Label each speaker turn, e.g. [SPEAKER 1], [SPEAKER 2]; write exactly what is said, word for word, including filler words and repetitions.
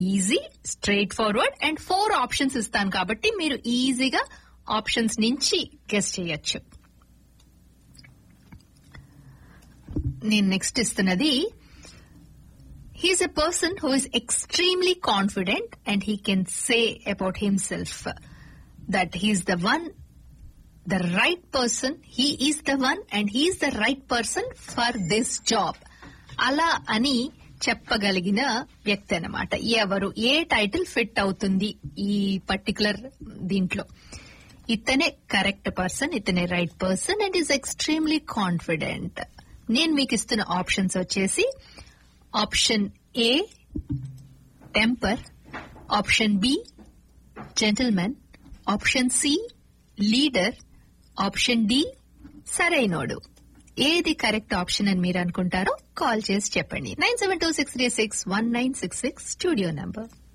[SPEAKER 1] Easy, straight forward and four options ఇస్తాను కాబట్టి మీరు ఈజీగా ఆప్షన్స్ నుంచి గెస్ చేయొచ్చు. నేను నెక్స్ట్ ఇస్తున్నది, he's a person who is extremely confident and he can say about himself that he's the one, the right person, he is the one and he's the right person for this job. అలా అని చెప్పగలిగిన వ్యక్తి అన్నమాట. ఎవరు, ఏ title fit అవుతుంది ఈ particular దీంట్లో? ఇతనే కరెక్ట్ పర్సన్, ఇతనే right person and is extremely confident. నేను మీకు ఇస్తున్న ఆప్షన్స్ వచ్చేసి option A temper, option B gentlemen, option C leader, option D Sarainodu. ఏది కరెక్ట్ ఆప్షన్ అని మీరు అనుకుంటారో కాల్ చేసి చెప్పండి. Nine seven two six three six one nine six six studio number.